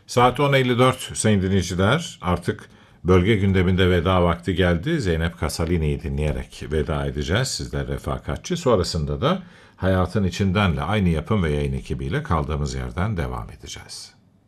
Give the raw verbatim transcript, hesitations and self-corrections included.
Saat on elli dört sayın dinleyiciler. Artık bölge gündeminde veda vakti geldi. Zeynep Kasalini'yi dinleyerek veda edeceğiz. Sizler refakatçi. Sonrasında da Hayatın İçinden'le aynı yapım ve yayın ekibiyle kaldığımız yerden devam edeceğiz.